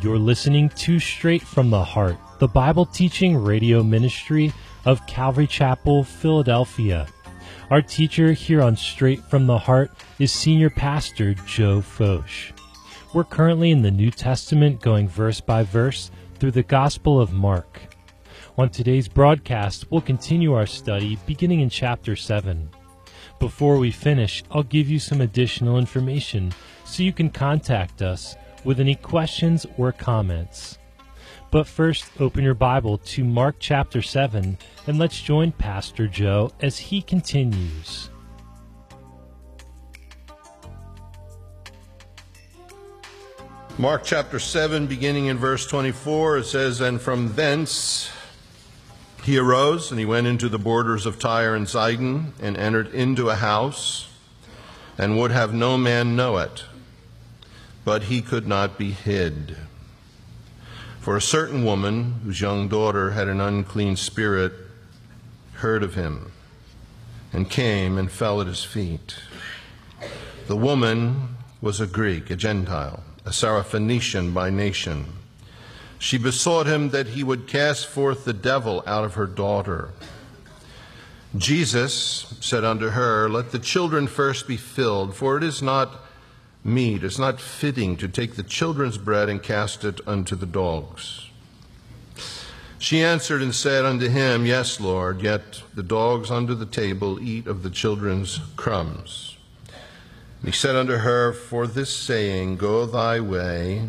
You're listening to Straight from the Heart, the Bible teaching radio ministry of Calvary Chapel, Philadelphia. Our teacher here on Straight from the Heart is Senior Pastor Joe Focht. We're currently in the New Testament, going verse by verse through the Gospel of Mark. On today's broadcast, we'll continue our study beginning in chapter 7. Before we finish, I'll give you some additional information so you can contact us with any questions or comments. But first, open your Bible to Mark chapter 7, and let's join Pastor Joe as he continues. Mark chapter 7, beginning in verse 24, it says, "And from thence he arose, and he went into the borders of Tyre and Sidon, and entered into a house, and would have no man know it. But he could not be hid. For a certain woman, whose young daughter had an unclean spirit, heard of him, and came and fell at his feet. The woman was a Greek, a Gentile, a Syrophoenician by nation. She besought him that he would cast forth the devil out of her daughter. Jesus said unto her, Let the children first be filled, for it is not meet, it's not fitting to take the children's bread and cast it unto the dogs. She answered and said unto him, Yes, Lord, yet the dogs under the table eat of the children's crumbs. And he said unto her, For this saying, Go thy way,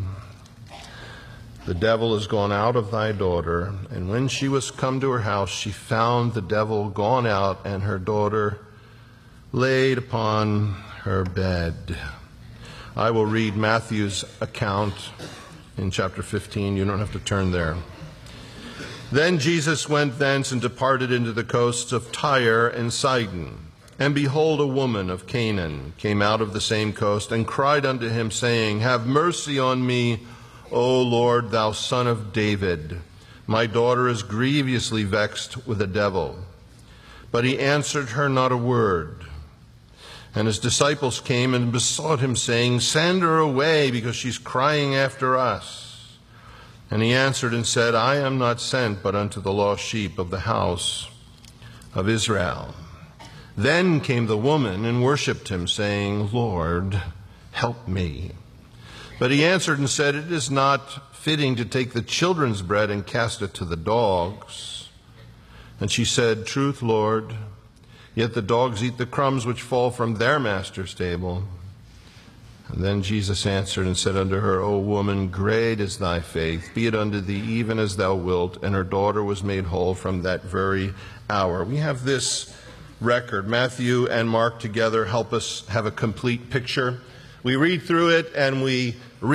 the devil is gone out of thy daughter. And when she was come to her house, she found the devil gone out, and her daughter laid upon her bed." I will read Matthew's account in chapter 15. You don't have to turn there. "Then Jesus went thence and departed into the coasts of Tyre and Sidon. And behold, a woman of Canaan came out of the same coast, and cried unto him, saying, Have mercy on me, O Lord, thou son of David. My daughter is grievously vexed with a devil. But he answered her not a word. And his disciples came and besought him, saying, Send her away, because she's crying after us. And he answered and said, I am not sent but unto the lost sheep of the house of Israel. Then came the woman and worshipped him, saying, Lord, help me. But he answered and said, It is not fitting to take the children's bread and cast it to the dogs. And she said, Truth, Lord, yet the dogs eat the crumbs which fall from their master's table. And then Jesus answered and said unto her, O woman, great is thy faith. Be it unto thee even as thou wilt. And her daughter was made whole from that very hour." We have this record. Matthew and Mark together help us have a complete picture. We read through it and we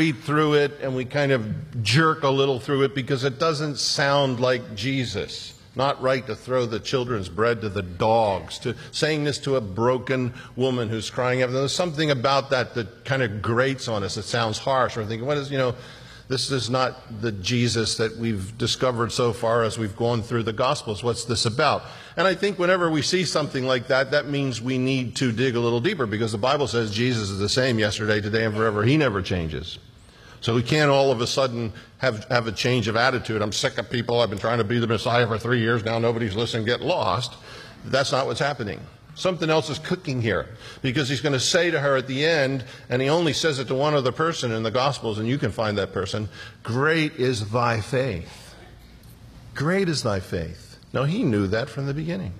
kind of jerk a little through it because it doesn't sound like Jesus. Not right to throw the children's bread to the dogs, to saying this to a broken woman who's crying out. There's something about that that kind of grates on us. It sounds harsh. We're thinking, this is not the Jesus that we've discovered so far as we've gone through the Gospels. What's this about? And I think whenever we see something like that, that means we need to dig a little deeper, because the Bible says Jesus is the same yesterday, today, and forever. He never changes. So we can't all of a sudden have a change of attitude. I'm sick of people. I've been trying to be the Messiah for 3 years. Now nobody's listening. Get lost. That's not what's happening. Something else is cooking here, because he's going to say to her at the end, and he only says it to one other person in the Gospels, and you can find that person, Great is thy faith. Great is thy faith. Now, he knew that from the beginning.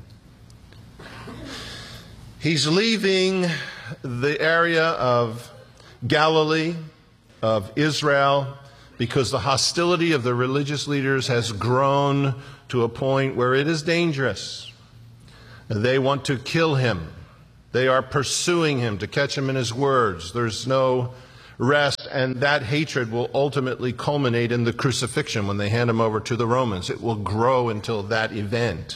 He's leaving the area of Galilee, of Israel, because the hostility of the religious leaders has grown to a point where it is dangerous. They want to kill him. They are pursuing him to catch him in his words. There's no rest, and that hatred will ultimately culminate in the crucifixion when they hand him over to the Romans. It will grow until that event.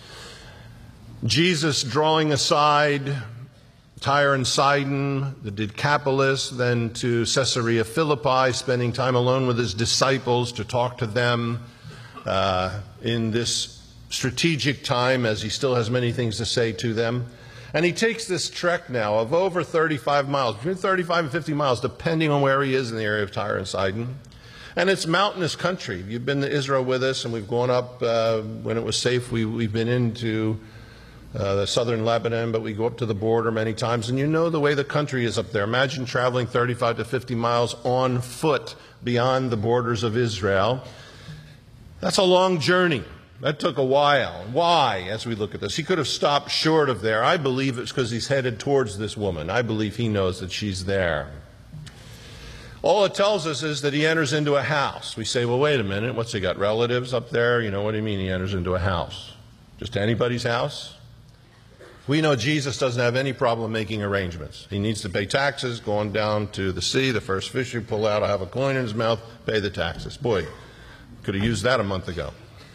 Jesus drawing aside Tyre and Sidon, the Decapolis, then to Caesarea Philippi, spending time alone with his disciples to talk to them in this strategic time, as he still has many things to say to them. And he takes this trek now of over 35 miles, between 35 and 50 miles, depending on where he is in the area of Tyre and Sidon. And it's mountainous country. You've been to Israel with us, and we've gone up when it was safe. We've been into the southern Lebanon, but we go up to the border many times. And you know the way the country is up there. Imagine traveling 35 to 50 miles on foot beyond the borders of Israel. That's a long journey. That took a while. Why, as we look at this? He could have stopped short of there. I believe it's because he's headed towards this woman. I believe he knows that she's there. All it tells us is that he enters into a house. We say, well, wait a minute. What's he got, relatives up there? You know, what do you mean he enters into a house? Just anybody's house? We know Jesus doesn't have any problem making arrangements. He needs to pay taxes, going down to the sea, the first fish you pull out, I'll have a coin in his mouth, pay the taxes. Boy, could have used that a month ago.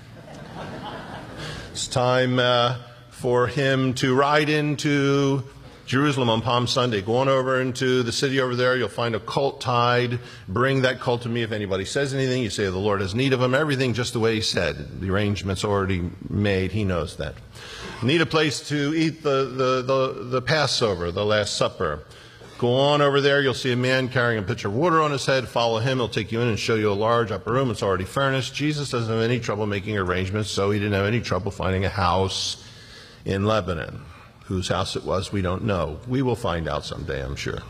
It's time for him to ride into Jerusalem on Palm Sunday. Go on over into the city over there. You'll find a colt tied. Bring that colt to me. If anybody says anything, you say the Lord has need of him. Everything just the way he said. The arrangement's already made. He knows that. Need a place to eat the Passover, the Last Supper. Go on over there. You'll see a man carrying a pitcher of water on his head. Follow him. He'll take you in and show you a large upper room. It's already furnished. Jesus doesn't have any trouble making arrangements, so he didn't have any trouble finding a house in Lebanon. Whose house it was, we don't know. We will find out someday, I'm sure.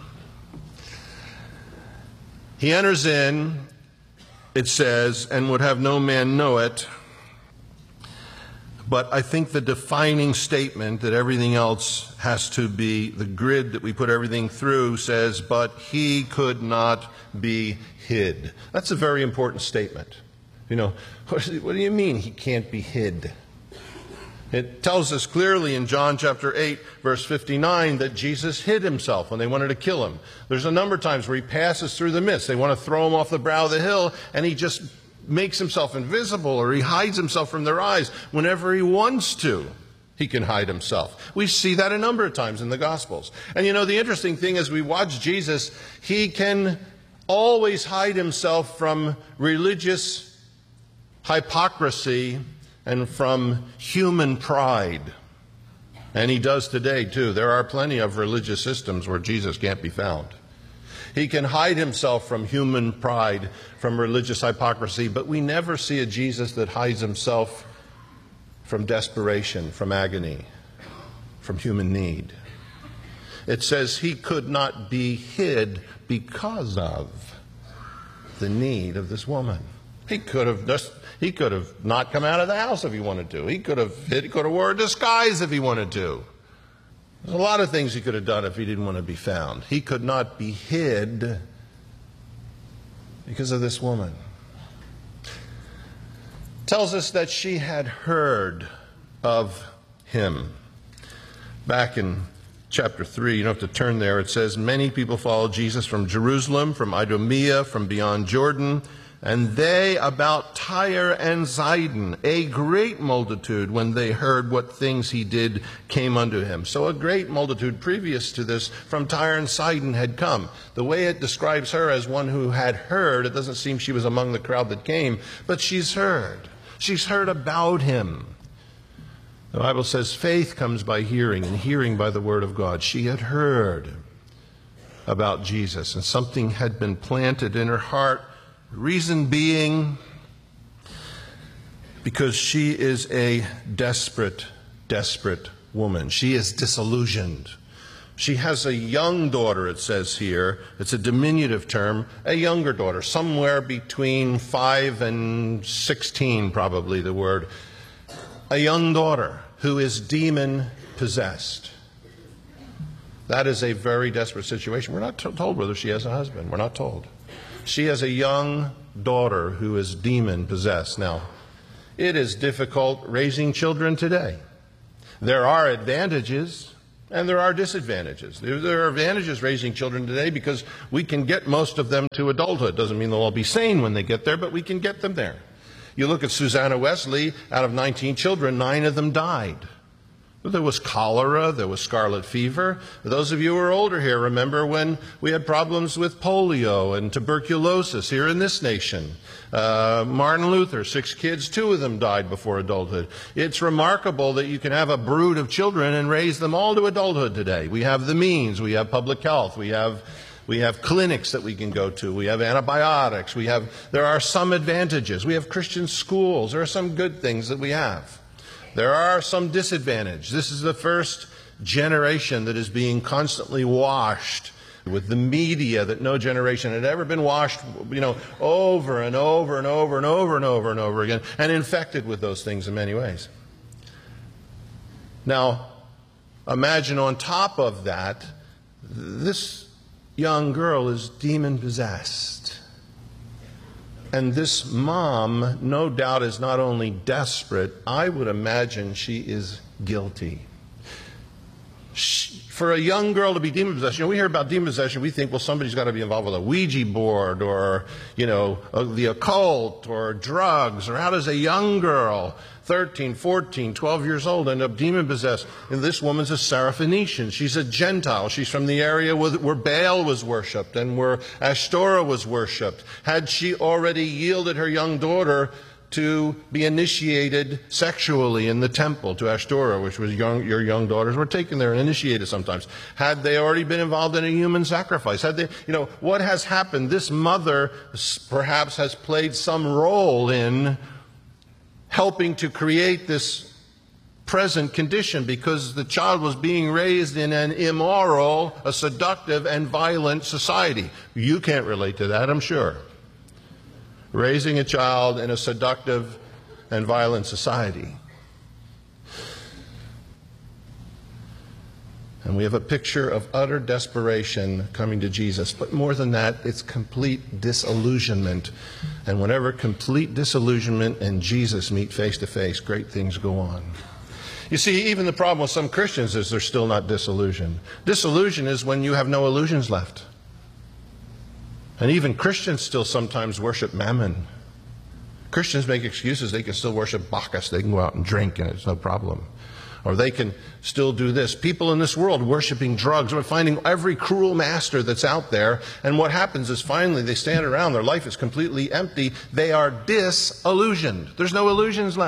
He enters in, it says, and would have no man know it. But I think the defining statement that everything else has to be, the grid that we put everything through, says, but he could not be hid. That's a very important statement. You know, what do you mean he can't be hid? It tells us clearly in John chapter 8, verse 59, that Jesus hid himself when they wanted to kill him. There's a number of times where he passes through the midst. They want to throw him off the brow of the hill, and he just makes himself invisible, or he hides himself from their eyes. Whenever he wants to, he can hide himself. We see that a number of times in the Gospels. And you know, the interesting thing is we watch Jesus, he can always hide himself from religious hypocrisy and from human pride. And he does today, too. There are plenty of religious systems where Jesus can't be found. He can hide himself from human pride, from religious hypocrisy, but we never see a Jesus that hides himself from desperation, from agony, from human need. It says he could not be hid because of the need of this woman. He could have not come out of the house if he wanted to. He could have wore a disguise if he wanted to. There's a lot of things he could have done if he didn't want to be found. He could not be hid because of this woman. It tells us that she had heard of him. Back in chapter 3, you don't have to turn there, it says, many people followed Jesus from Jerusalem, from Idumea, from beyond Jordan, and they about Tyre and Sidon, a great multitude, when they heard what things he did, came unto him. So a great multitude previous to this from Tyre and Sidon had come. The way it describes her as one who had heard, it doesn't seem she was among the crowd that came, but she's heard. She's heard about him. The Bible says faith comes by hearing, and hearing by the word of God. She had heard about Jesus, and something had been planted in her heart. Reason being, because she is a desperate, desperate woman. She is disillusioned. She has a young daughter, it says here. It's a diminutive term, a younger daughter, somewhere between 5 and 16, probably the word. A young daughter who is demon-possessed. That is a very desperate situation. We're not told whether she has a husband. We're not told. She has a young daughter who is demon-possessed. Now, it is difficult raising children today. There are advantages and there are disadvantages. There are advantages raising children today because we can get most of them to adulthood. Doesn't mean they'll all be sane when they get there, but we can get them there. You look at Susanna Wesley, out of 19 children, 9 of them died. There was cholera, there was scarlet fever. Those of you who are older here remember when we had problems with polio and tuberculosis here in this nation. Martin Luther, 6 kids, 2 of them died before adulthood. It's remarkable that you can have a brood of children and raise them all to adulthood today. We have the means, we have public health, we have We have clinics that we can go to. We have antibiotics. There are some advantages. We have Christian schools. There are some good things that we have. There are some disadvantages. This is the first generation that is being constantly washed with the media that no generation had ever been washed, over and over and over and over and over and over again, and infected with those things in many ways. Now, imagine on top of that, this young girl is demon-possessed. And this mom, no doubt, is not only desperate, I would imagine she is guilty. For a young girl to be demon-possessed, we hear about demon-possession, we think, well, somebody's got to be involved with a Ouija board or, the occult or drugs. Or how does a young girl, 13, 14, 12 years old, end up demon-possessed? And this woman's a Syrophoenician. She's a Gentile. She's from the area where Baal was worshipped and where Ashtoreth was worshipped. Had she already yielded her young daughter to be initiated sexually in the temple to Ashtoreth, which was your young daughters were taken there and initiated sometimes. Had they already been involved in a human sacrifice? Had they, what has happened? This mother perhaps has played some role in helping to create this present condition because the child was being raised in an immoral, a seductive, and violent society. You can't relate to that, I'm sure. Raising a child in a seductive and violent society. And we have a picture of utter desperation coming to Jesus. But more than that, it's complete disillusionment. And whenever complete disillusionment and Jesus meet face to face, great things go on. You see, even the problem with some Christians is they're still not disillusioned. Disillusion is when you have no illusions left. And even Christians still sometimes worship mammon. Christians make excuses. They can still worship Bacchus. They can go out and drink and it's no problem. Or they can still do this. People in this world worshiping drugs. We're finding every cruel master that's out there. And what happens is finally they stand around. Their life is completely empty. They are disillusioned. There's no illusions left.